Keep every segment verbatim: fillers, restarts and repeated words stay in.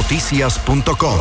noticias punto com.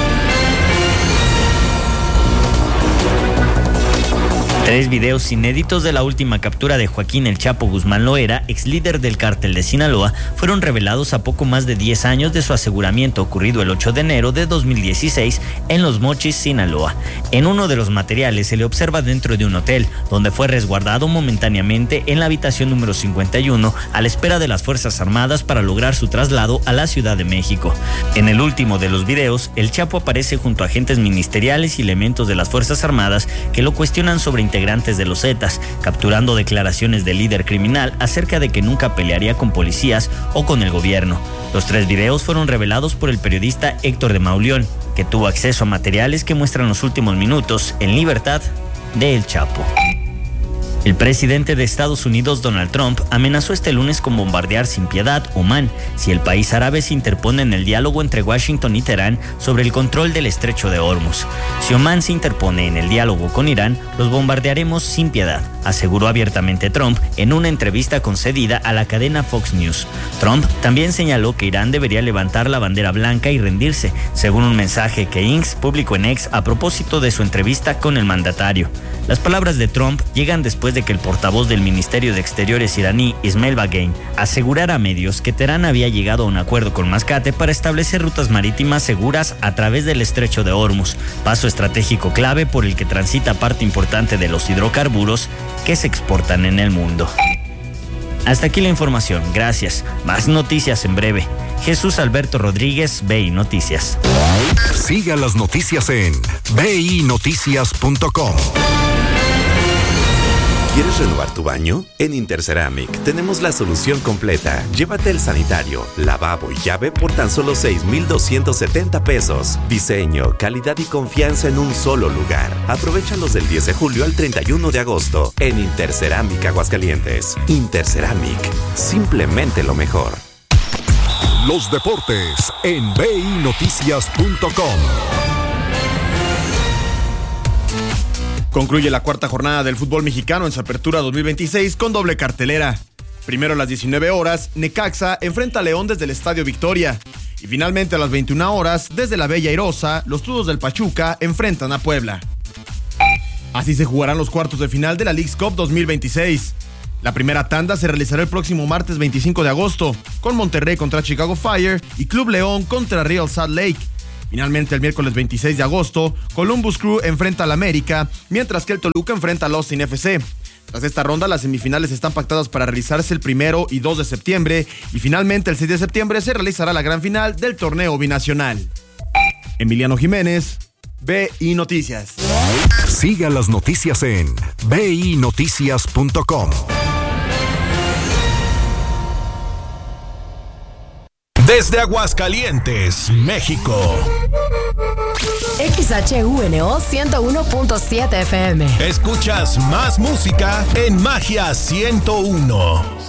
Tres videos inéditos de la última captura de Joaquín El Chapo Guzmán Loera, ex líder del cártel de Sinaloa, fueron revelados a poco más de diez años de su aseguramiento ocurrido el ocho de enero de dos mil dieciséis en Los Mochis, Sinaloa. En uno de los materiales se le observa dentro de un hotel, donde fue resguardado momentáneamente en la habitación número cincuenta y uno a la espera de las Fuerzas Armadas para lograr su traslado a la Ciudad de México. En el último de los videos, El Chapo aparece junto a agentes ministeriales y elementos de las Fuerzas Armadas que lo cuestionan sobre integrantes de los Zetas, capturando declaraciones del líder criminal acerca de que nunca pelearía con policías o con el gobierno. Los tres videos fueron revelados por el periodista Héctor de Mauleón, que tuvo acceso a materiales que muestran los últimos minutos en libertad de El Chapo. El presidente de Estados Unidos, Donald Trump, amenazó este lunes con bombardear sin piedad Omán si el país árabe se interpone en el diálogo entre Washington y Teherán sobre el control del estrecho de Hormuz. Si Omán se interpone en el diálogo con Irán, los bombardearemos sin piedad, aseguró abiertamente Trump en una entrevista concedida a la cadena Fox News. Trump también señaló que Irán debería levantar la bandera blanca y rendirse, según un mensaje que Inks publicó en X a propósito de su entrevista con el mandatario. Las palabras de Trump llegan después de que el portavoz del Ministerio de Exteriores iraní, Ismail Baghaei, asegurara a medios que Teherán había llegado a un acuerdo con Mascate para establecer rutas marítimas seguras a través del estrecho de Hormuz, paso estratégico clave por el que transita parte importante de los hidrocarburos que se exportan en el mundo. Hasta aquí la información, gracias. Más noticias en breve. Jesús Alberto Rodríguez, B I Noticias. Siga las noticias en b i noticias punto com. ¿Quieres renovar tu baño? En Interceramic tenemos la solución completa. Llévate el sanitario, lavabo y llave por tan solo seis mil doscientos setenta pesos. Diseño, calidad y confianza en un solo lugar. Aprovéchalos del diez de julio al treinta y uno de agosto en Interceramic Aguascalientes. Interceramic, simplemente lo mejor. Los deportes en b i noticias punto com. Concluye la cuarta jornada del fútbol mexicano en su apertura dos mil veintiséis con doble cartelera. Primero a las diecinueve horas, Necaxa enfrenta a León desde el Estadio Victoria. Y finalmente a las veintiuna horas, desde la Bella Airosa, los Tuzos del Pachuca enfrentan a Puebla. Así se jugarán los cuartos de final de la Leagues Cup dos mil veintiséis. La primera tanda se realizará el próximo martes veinticinco de agosto, con Monterrey contra Chicago Fire y Club León contra Real Salt Lake. Finalmente, el miércoles veintiséis de agosto, Columbus Crew enfrenta al América, mientras que el Toluca enfrenta al Austin F C. Tras esta ronda, las semifinales están pactadas para realizarse el primero y dos de septiembre, y finalmente el seis de septiembre se realizará la gran final del torneo binacional. Emiliano Jiménez, B I Noticias. Siga las noticias en b i noticias punto com. Desde Aguascalientes, México. X H U N O ciento uno punto siete F M. Escuchas más música en Magia ciento uno.